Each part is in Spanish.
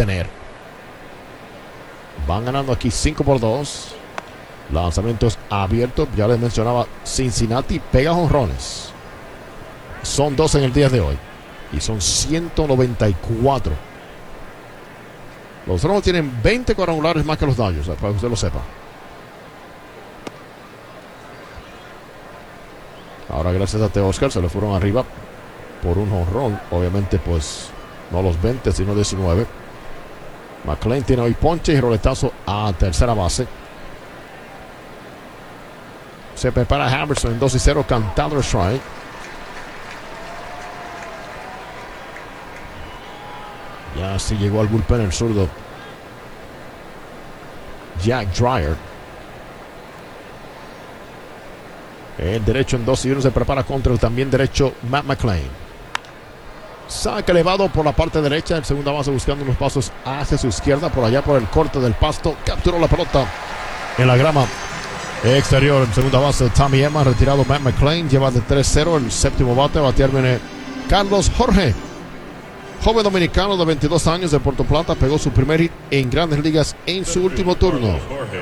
tener. Van ganando aquí 5-2. Lanzamientos abiertos. Ya les mencionaba, Cincinnati pega jonrones. Son 2 en el día de hoy. Y son 194. Los Rojos tienen 20 cuadrangulares más que los Dodgers, para que usted lo sepa. Ahora, gracias a Teoscar, se le fueron arriba por un jonrón. Obviamente, pues, no los 20, sino 19. McLean tiene hoy ponche y roletazo a tercera base. Se prepara Hammerson en 2-0, cantando el strike. Ya sí llegó al bullpen el zurdo Jack Dreyer. El derecho en 2-1 se prepara contra el también derecho Matt McLean. Saque elevado por la parte derecha. El segunda base buscando unos pasos hacia su izquierda. Por allá por el corte del pasto. Capturó la pelota en la grama exterior. En segunda base Tommy Emma. Retirado Matt McLean. Lleva de 3-0 el séptimo bate. Batear viene Carlos Jorge. Joven dominicano de 22 años de Puerto Plata. Pegó su primer hit en Grandes Ligas en su último turno.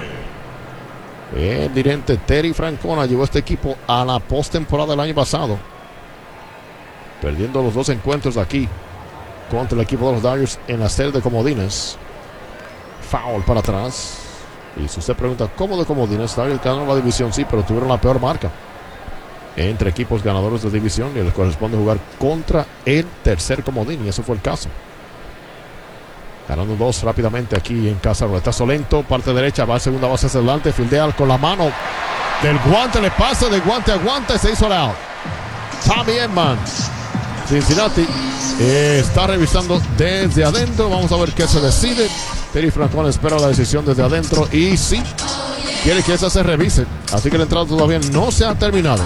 El dirigente Terry Francona llevó este equipo a la postemporada del año pasado, perdiendo los 2 encuentros aquí contra el equipo de los Dodgers en la serie de comodines. Foul para atrás. Y si usted pregunta, ¿cómo de comodines? Dodgers ganaron la división, sí, pero tuvieron la peor marca entre equipos ganadores de división, y les corresponde jugar contra el tercer comodín, y eso fue el caso. Ganando 2 rápidamente aquí en casa. Roletazo lento, parte derecha, va a segunda base hacia adelante, fildea con la mano del guante, le pasa de guante a guante, se hizo el out. Tommy Edman. Cincinnati está revisando desde adentro. Vamos a ver qué se decide. Terry Francona espera la decisión desde adentro y sí, quiere que esa se revise. Así que la entrada todavía no se ha terminado.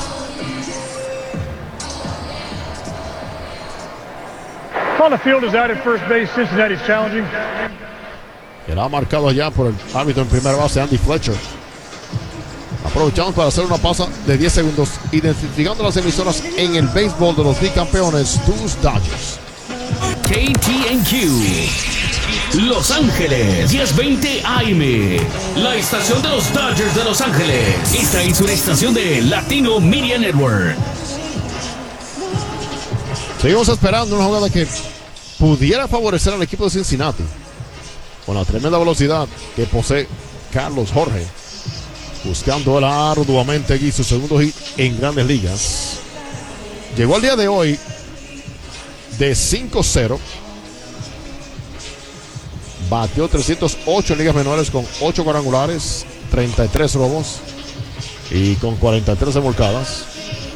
On the field is out at first base. Cincinnati's challenging. Era marcado allá por el árbitro en primera base, Andy Fletcher. Aprovechamos para hacer una pausa de 10 segundos, identificando las emisoras en el béisbol de los bicampeones, tus Dodgers. KTNQ Los Ángeles 1020 AM, la estación de los Dodgers de Los Ángeles. Esta es una estación de Latino Media Network. Seguimos esperando una jugada que pudiera favorecer al equipo de Cincinnati, con la tremenda velocidad que posee Carlos Jorge, buscando arduamente aquí su segundo hit en Grandes Ligas. Llegó al día de hoy de 5-0. Batió 308 en ligas menores con 8 cuadrangulares, 33 robos y con 43 remolcadas.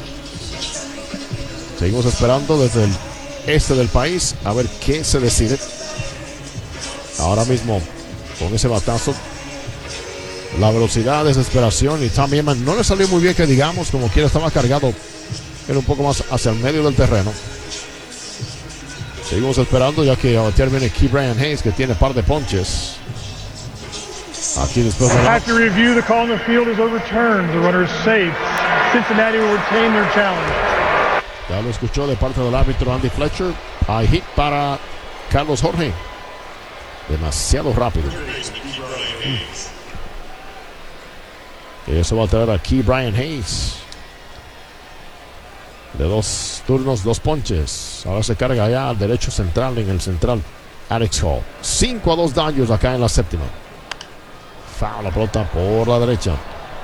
Seguimos esperando desde el este del país a ver qué se decide. Ahora mismo, con ese batazo, la velocidad, desesperación, y Tommy Edman no le salió muy bien, que digamos, como quiera estaba cargado, era un poco más hacia el medio del terreno. Seguimos esperando, ya que a batear viene Ke'Bryan Hayes, que tiene par de ponches. Aquí después de After review, the call on the field is overturned. The runner is safe. Cincinnati will retain their challenge. Ya lo escuchó de parte del árbitro Andy Fletcher. Hay hit para Carlos Jorge. Demasiado rápido. Eso va a traer a Ke'Bryan Hayes. De 2 turnos, 2 ponches. Ahora se carga allá al derecho central, en el central, Alex Hall. 5-2 Dodgers acá en la séptima. Foul, la pelota por la derecha.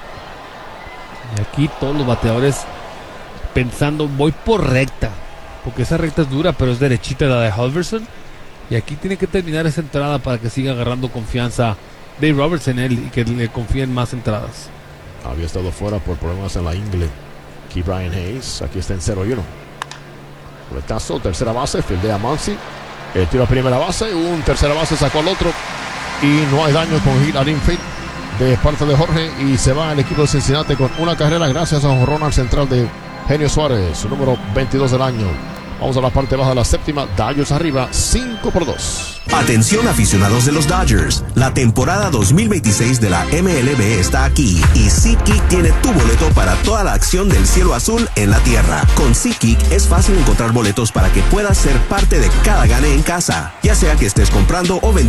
Y aquí todos los bateadores pensando, voy por recta, porque esa recta es dura, pero es derechita la de Halverson, y aquí tiene que terminar esa entrada para que siga agarrando confianza Dave Roberts en él y que le confíen más entradas. Había estado fuera por problemas en la ingle Ke'Bryan Hayes. Aquí está en 0-1. Retazo, tercera base, fildea Muncy, el tiro a primera base, un tercera base sacó al otro y no hay daño con hit al infield de parte de Jorge, y se va el equipo de Cincinnati con una carrera gracias a un jonrón al central de Genio Suárez, su número 22 del año. Vamos a la parte baja de la séptima. Dodgers arriba 5-2. Atención aficionados de los Dodgers, la temporada 2026 de la MLB está aquí y SeatGeek tiene tu boleto para toda la acción del cielo azul en la tierra. Con SeatGeek es fácil encontrar boletos para que puedas ser parte de cada gane en casa, ya sea que estés comprando o vendiendo